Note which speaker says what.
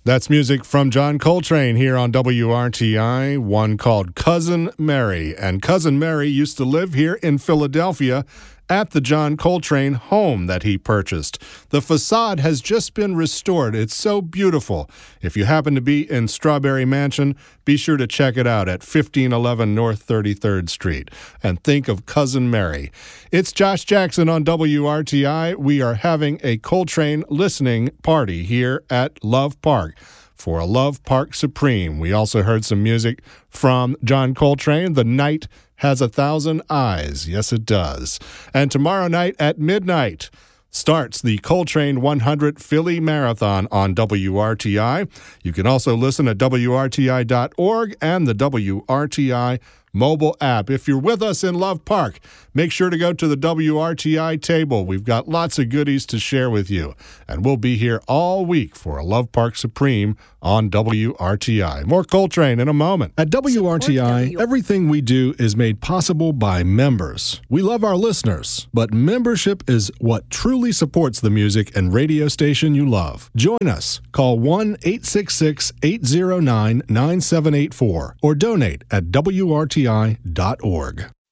Speaker 1: That's music from John Coltrane here on WRTI, one called Cousin Mary. And Cousin Mary used to live here in Philadelphia at the John Coltrane home that he purchased. The facade has just been restored. It's so beautiful. If you happen to be in Strawberry Mansion, be sure to check it out at 1511 North 33rd Street. And think of Cousin Mary. It's Josh Jackson on WRTI. We are having a Coltrane listening party here at Love Park for a Love Park Supreme. We also heard some music from John Coltrane, The Night Has 1,000 Eyes. Yes, it does. And tomorrow night at midnight starts the Coltrane 100 Philly Marathon on WRTI. You can also listen at WRTI.org and the WRTI mobile app. If you're with us in Love Park, make sure to go to the WRTI table. We've got lots of goodies to share with you. And we'll be here all week for a Love Park Supreme on WRTI. More Coltrane in a moment. At WRTI, everything we do is made possible by members. We love our listeners, but membership is what truly supports the music and radio station you love. Join us. Call 1-866-809-9784 or donate at WRTI.org.